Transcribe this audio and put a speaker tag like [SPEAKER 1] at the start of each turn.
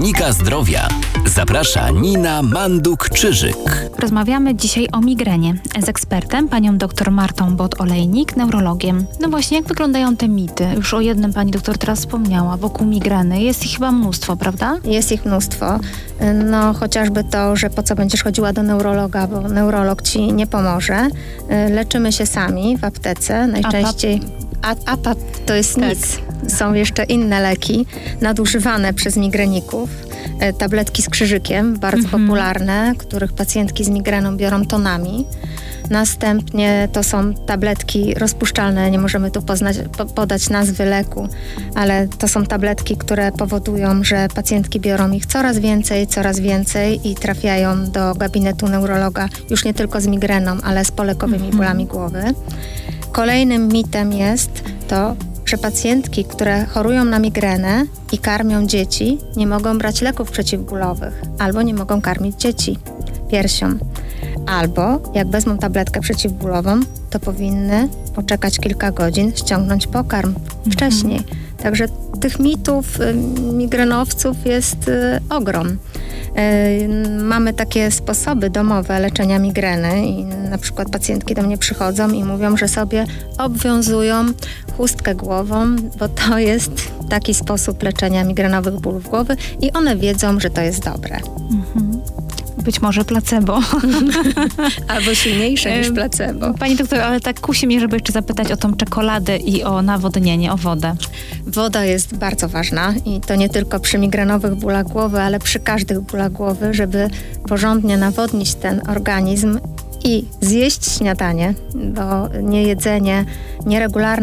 [SPEAKER 1] Klinika Zdrowia. Zaprasza Nina Manduk-Czyżyk.
[SPEAKER 2] Rozmawiamy dzisiaj o migrenie z ekspertem, panią dr Martą Bot-Olejnik, neurologiem. No właśnie, jak wyglądają te mity? Już o jednym pani doktor teraz wspomniała, wokół migreny. Jest ich chyba mnóstwo, prawda?
[SPEAKER 3] Jest ich mnóstwo. No chociażby to, że po co będziesz chodziła do neurologa, bo neurolog ci nie pomoże. Leczymy się sami w aptece. Najczęściej APAP to jest nic. Są jeszcze inne leki nadużywane przez migreników. Tabletki z krzyżykiem, bardzo popularne, których pacjentki z migreną biorą tonami. Następnie to są tabletki rozpuszczalne, nie możemy tu podać nazwy leku, ale to są tabletki, które powodują, że pacjentki biorą ich coraz więcej i trafiają do gabinetu neurologa już nie tylko z migreną, ale z polekowymi bólami głowy. Kolejnym mitem jest to, że pacjentki, które chorują na migrenę i karmią dzieci, nie mogą brać leków przeciwbólowych albo nie mogą karmić dzieci piersią. Albo jak wezmą tabletkę przeciwbólową, to powinny poczekać kilka godzin, ściągnąć pokarm wcześniej. Także tych mitów migrenowców jest ogrom. Mamy takie sposoby domowe leczenia migreny i na przykład pacjentki do mnie przychodzą i mówią, że sobie obwiązują chustkę głową, bo to jest taki sposób leczenia migrenowych bólów głowy i one wiedzą, że to jest dobre.
[SPEAKER 2] Być może placebo.
[SPEAKER 3] Albo silniejsze niż placebo.
[SPEAKER 2] Pani doktor, ale tak kusi mnie, żeby jeszcze zapytać o tą czekoladę i o nawodnienie, o wodę.
[SPEAKER 3] Woda jest bardzo ważna i to nie tylko przy migrenowych bólach głowy, ale przy każdych bólach głowy, żeby porządnie nawodnić ten organizm i zjeść śniadanie, bo niejedzenie, nieregularne